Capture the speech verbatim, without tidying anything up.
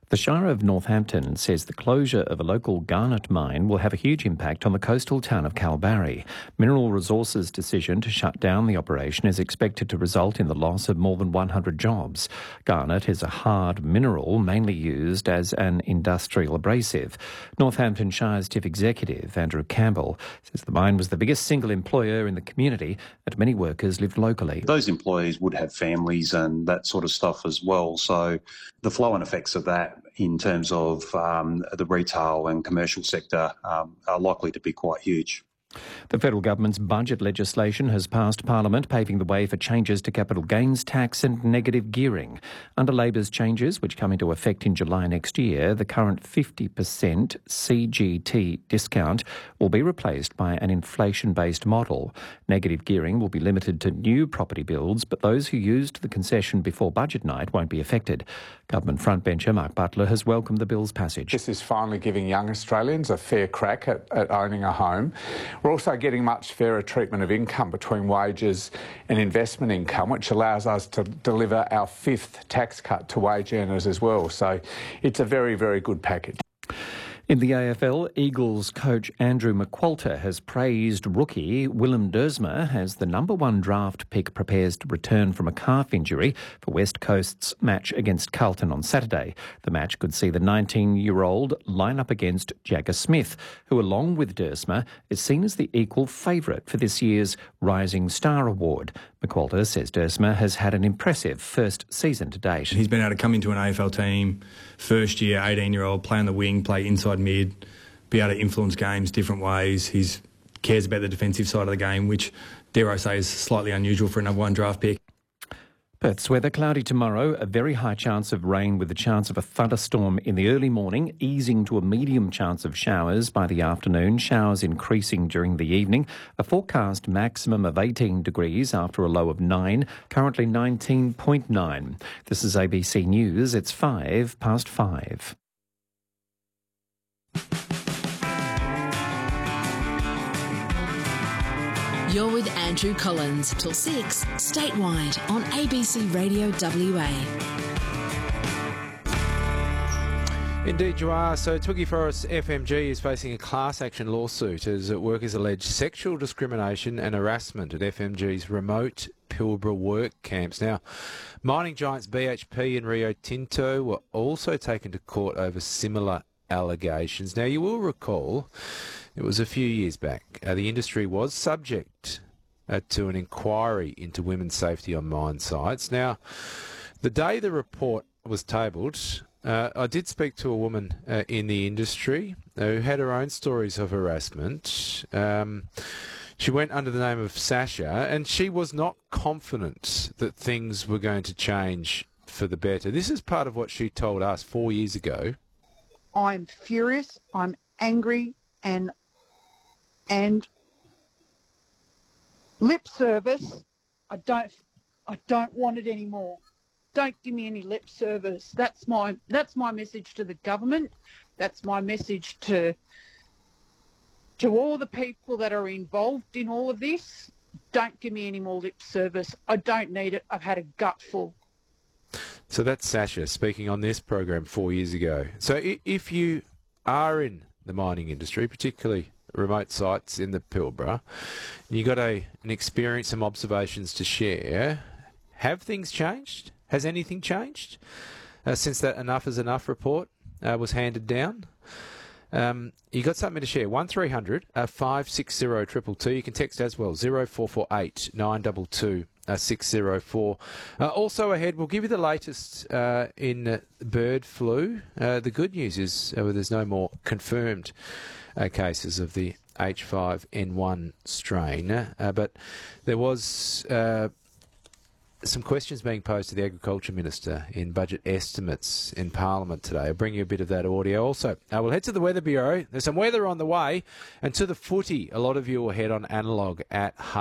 The Shire of Northampton says the closure of a local garnet mine will have a huge impact on the coastal town of Kalbarri. Mineral Resources' decision to shut down the operation is expected to result in the loss of more than one hundred jobs. Garnet is a hard mineral mainly used as an industrial abrasive. Northampton Shire's Chief Executive, Andrew Campbell, says the mine was the biggest single employer in the community and many workers lived locally. Those employees would have families and that sort of stuff as well, so the flow and effects of that in terms of um, the retail and commercial sector um, are likely to be quite huge. The federal government's budget legislation has passed Parliament, paving the way for changes to capital gains tax and negative gearing. Under Labor's changes, which come into effect in July next year, the current fifty percent C G T discount will be replaced by an inflation-based model. Negative gearing will be limited to new property builds, but those who used the concession before budget night won't be affected. Government frontbencher Mark Butler has welcomed the bill's passage. This is finally giving young Australians a fair crack at, at owning a home. We're also getting much fairer treatment of income between wages and investment income, which allows us to deliver our fifth tax cut to wage earners as well. So it's a very, very good package. In the A F L, Eagles coach Andrew McQualter has praised rookie Willem Dersma as the number one draft pick prepares to return from a calf injury for West Coast's match against Carlton on Saturday. The match could see the nineteen-year-old line up against Jagger Smith, who, along with Dersma, is seen as the equal favourite for this year's Rising Star Award. McQualter says Dersma has had an impressive first season to date. He's been able to come into an A F L team, first year, eighteen-year-old, play on the wing, play inside mid, be able to influence games different ways. He cares about the defensive side of the game, which, dare I say, is slightly unusual for a number one draft pick. Perth's weather cloudy tomorrow, a very high chance of rain with a chance of a thunderstorm in the early morning, easing to a medium chance of showers by the afternoon, showers increasing during the evening. A forecast maximum of eighteen degrees after a low of nine, currently nineteen point nine. This is A B C News, it's five past five. You're with Andrew Collins till six, statewide on A B C Radio W A. Indeed you are. So Twiggy Forest F M G is facing a class action lawsuit as workers allege sexual discrimination and harassment at F M G's remote Pilbara work camps. Now, mining giants B H P and Rio Tinto were also taken to court over similar allegations. Now, you will recall it was a few years back. Uh, the industry was subject uh, to an inquiry into women's safety on mine sites. Now, the day the report was tabled, uh, I did speak to a woman uh, in the industry uh, who had her own stories of harassment. Um, she went under the name of Sasha, and she was not confident that things were going to change for the better. This is part of what she told us four years ago. I'm furious, I'm angry, and and lip service, I don't I don't want it anymore. Don't give me any lip service. That's my that's my message to the government. That's my message to to all the people that are involved in all of this. Don't give me any more lip service. I don't need it. I've had a gutful. So that's Sasha speaking on this program four years ago. So if you are in the mining industry, particularly remote sites in the Pilbara, you got a an experience, some observations to share. Have things changed? Has anything changed uh, since that Enough is Enough report uh, was handed down? Um, you got something to share? one three hundred five six zero two two two. You can text as well, zero four four eight nine two two six zero four. Uh, also ahead, we'll give you the latest uh, in uh, bird flu. Uh, the good news is uh, there's no more confirmed uh, cases of the H five N one strain, uh, but there was uh, some questions being posed to the Agriculture Minister in budget estimates in Parliament today. I'll bring you a bit of that audio. Also, uh, we'll head to the Weather Bureau. There's some weather on the way, and to the footy. A lot of you will head on analog at